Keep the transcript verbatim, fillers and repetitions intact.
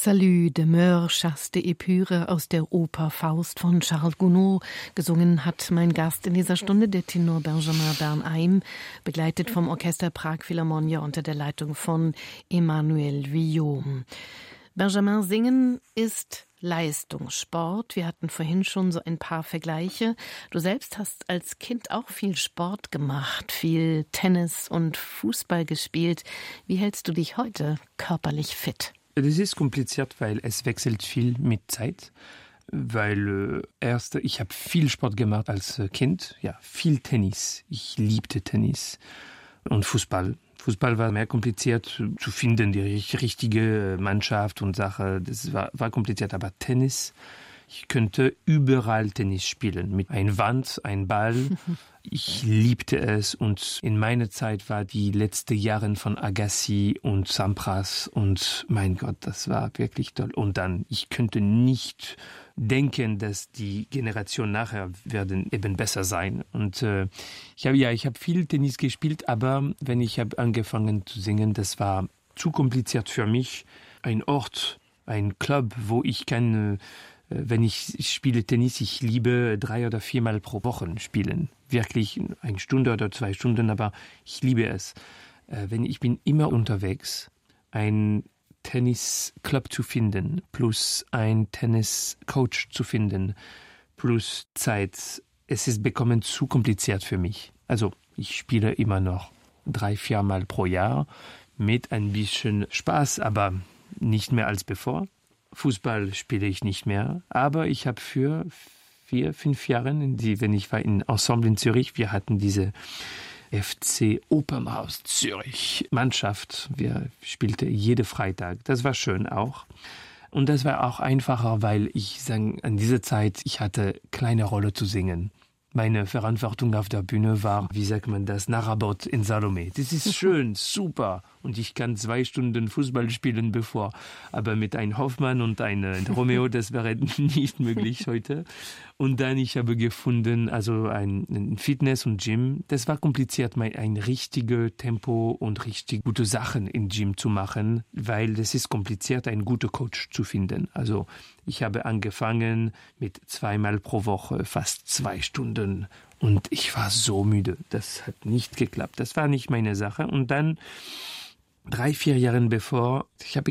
Salut, demeure, chaste épure aus der Oper Faust von Charles Gounod. Gesungen hat mein Gast in dieser Stunde, der Tenor Benjamin Bernheim, begleitet vom Orchester Prag Philharmonia unter der Leitung von Emmanuel Villaume. Benjamin, Singen ist Leistungssport. Wir hatten vorhin schon so ein paar Vergleiche. Du selbst hast als Kind auch viel Sport gemacht, viel Tennis und Fußball gespielt. Wie hältst du dich heute körperlich fit? Das ist kompliziert, weil es wechselt viel mit Zeit. Weil äh, erst, ich habe viel Sport gemacht als äh, Kind, ja, viel Tennis. Ich liebte Tennis und Fußball. Fußball war mehr kompliziert zu finden, die richtige Mannschaft und Sache. Das war, war kompliziert, aber Tennis, ich könnte überall Tennis spielen. Mit einer Wand, einem Ball. Ich liebte es und in meiner Zeit war die letzten Jahre von Agassi und Sampras und mein Gott, das war wirklich toll. Und dann, ich könnte nicht denken, dass die Generation nachher werden eben besser sein. Und äh, ich habe ja, ich habe viel Tennis gespielt, aber wenn ich habe angefangen zu singen, das war zu kompliziert für mich. Ein Ort, ein Club, wo ich kann, äh, wenn ich spiele Tennis, ich liebe drei oder viermal pro Woche spielen. Wirklich eine Stunde oder zwei Stunden, aber ich liebe es. Äh, wenn ich bin immer unterwegs, ein Tennisclub zu finden, plus ein Tenniscoach zu finden, plus Zeit. Es ist bekommen zu kompliziert für mich. Also ich spiele immer noch drei, viermal pro Jahr mit ein bisschen Spaß, aber nicht mehr als bevor. Fußball spiele ich nicht mehr, aber ich habe für vier, fünf Jahre, die, wenn ich war in Ensemble in Zürich, wir hatten diese F C Opernhaus Zürich Mannschaft. Wir spielten jeden Freitag. Das war schön auch. Und das war auch einfacher, weil ich sang, an dieser Zeit, ich hatte kleine Rolle zu singen. Meine Verantwortung auf der Bühne war, wie sagt man das, Narabot in Salome. Das ist schön, super. Und ich kann zwei Stunden Fußball spielen bevor. Aber mit einem Hoffmann und einem Romeo, das wäre nicht möglich heute. Und dann, ich habe gefunden, also ein, ein Fitness und Gym. Das war kompliziert, ein richtiges Tempo und richtig gute Sachen im Gym zu machen, weil es ist kompliziert, einen guten Coach zu finden. Also ich habe angefangen mit zweimal pro Woche, fast zwei Stunden. Und ich war so müde. Das hat nicht geklappt. Das war nicht meine Sache. Und dann, drei, vier Jahre bevor, ich habe